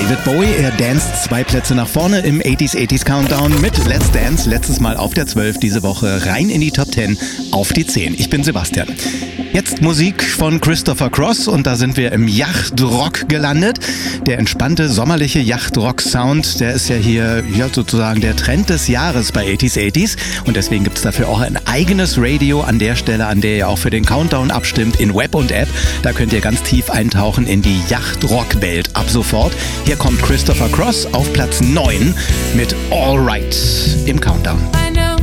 David Bowie, er danced 2 Plätze nach vorne im 80s Countdown mit Let's Dance. Letztes Mal auf der 12, diese Woche rein in die Top 10 auf die 10. Ich bin Sebastian. Jetzt Musik von Christopher Cross und da sind wir im Yachtrock gelandet. Der entspannte, sommerliche Yachtrock-Sound, der ist ja hier sozusagen der Trend des Jahres bei 80s und deswegen gibt es dafür auch ein eigenes Radio an der Stelle, an der ihr auch für den Countdown abstimmt, in Web und App. Da könnt ihr ganz tief eintauchen in die Yachtrock-Welt ab sofort. Hier kommt Christopher Cross auf Platz 9 mit All Right im Countdown.